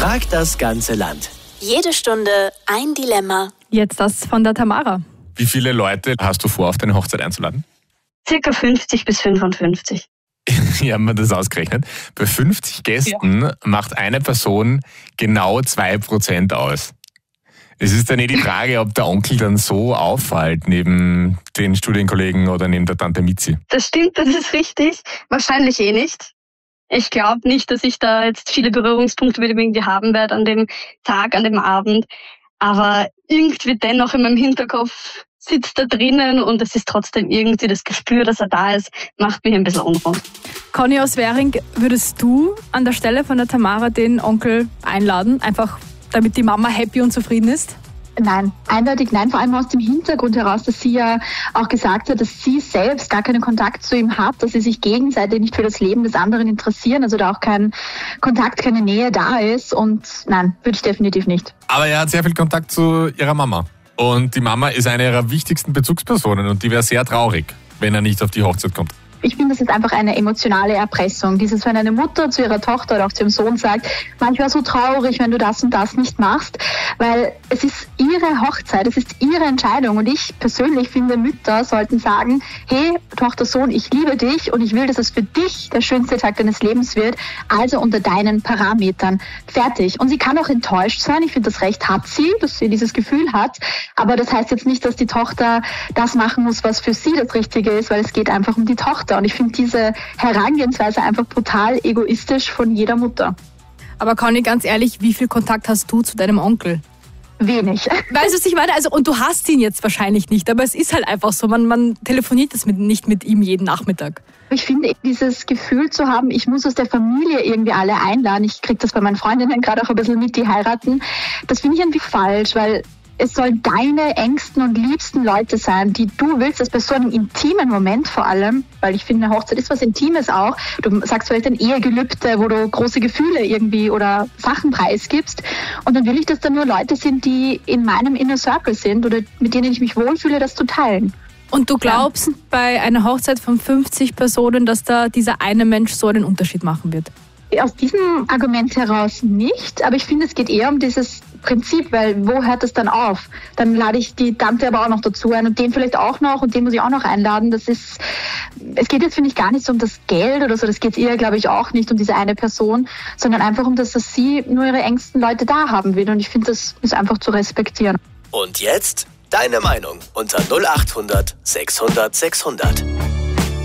Frag das ganze Land. Jede Stunde ein Dilemma. Jetzt das von der Tamara. Wie viele Leute hast du vor, auf deine Hochzeit einzuladen? Circa 50 bis 55. Ich habe mir das ausgerechnet. Bei 50 Gästen macht eine Person genau 2% aus. Es ist dann die Frage, ob der Onkel dann so auffällt neben den Studienkollegen oder neben der Tante Mitzi. Das stimmt, das ist richtig. Wahrscheinlich nicht. Ich glaube nicht, dass ich da jetzt viele Berührungspunkte mit ihm irgendwie haben werde an dem Tag, an dem Abend. Aber irgendwie dennoch in meinem Hinterkopf sitzt er drinnen und es ist trotzdem irgendwie das Gespür, dass er da ist, macht mich ein bisschen unruhig. Conny aus Währing, würdest du an der Stelle von der Tamara den Onkel einladen, einfach damit die Mama happy und zufrieden ist? Nein, eindeutig nein, vor allem aus dem Hintergrund heraus, dass sie ja auch gesagt hat, dass sie selbst gar keinen Kontakt zu ihm hat, dass sie sich gegenseitig nicht für das Leben des anderen interessieren, also da auch kein Kontakt, keine Nähe da ist und nein, würde ich definitiv nicht. Aber er hat sehr viel Kontakt zu ihrer Mama und die Mama ist eine ihrer wichtigsten Bezugspersonen und die wäre sehr traurig, wenn er nicht auf die Hochzeit kommt. Ich finde, das ist einfach eine emotionale Erpressung. Dieses, wenn eine Mutter zu ihrer Tochter oder auch zu ihrem Sohn sagt, ich war so traurig, wenn du das und das nicht machst, weil es ist ihre Hochzeit, es ist ihre Entscheidung und ich persönlich finde, Mütter sollten sagen, hey, Tochter, Sohn, ich liebe dich und ich will, dass es für dich der schönste Tag deines Lebens wird, also unter deinen Parametern. Fertig. Und sie kann auch enttäuscht sein, ich finde, das Recht hat sie, dass sie dieses Gefühl hat, aber das heißt jetzt nicht, dass die Tochter das machen muss, was für sie das Richtige ist, weil es geht einfach um die Tochter. Und ich finde diese Herangehensweise einfach brutal egoistisch von jeder Mutter. Aber Conny, ganz ehrlich, wie viel Kontakt hast du zu deinem Onkel? Wenig. Weißt du, was ich meine? Also, und du hast ihn jetzt wahrscheinlich nicht, aber es ist halt einfach so, man telefoniert nicht mit ihm jeden Nachmittag. Ich finde, dieses Gefühl zu haben, ich muss aus der Familie irgendwie alle einladen, ich kriege das bei meinen Freundinnen gerade auch ein bisschen mit, die heiraten, das finde ich irgendwie falsch, weil es soll deine engsten und liebsten Leute sein, die du willst, das bei so einem intimen Moment vor allem, weil ich finde, eine Hochzeit ist was Intimes auch. Du sagst vielleicht ein Ehegelübde, wo du große Gefühle irgendwie oder Sachen preisgibst. Und dann will ich, dass da nur Leute sind, die in meinem Inner Circle sind oder mit denen ich mich wohlfühle, das zu teilen. Und du glaubst bei einer Hochzeit von 50 Personen, dass da dieser eine Mensch so einen Unterschied machen wird? Aus diesem Argument heraus nicht, aber ich finde, es geht eher um dieses Prinzip, weil wo hört es dann auf? Dann lade ich die Tante aber auch noch dazu ein und den vielleicht auch noch und den muss ich auch noch einladen. Es geht jetzt, finde ich, gar nicht so um das Geld oder so, das geht eher, glaube ich, auch nicht um diese eine Person, sondern einfach um das, dass sie nur ihre engsten Leute da haben will und ich finde, das ist einfach zu respektieren. Und jetzt deine Meinung unter 0800 600 600.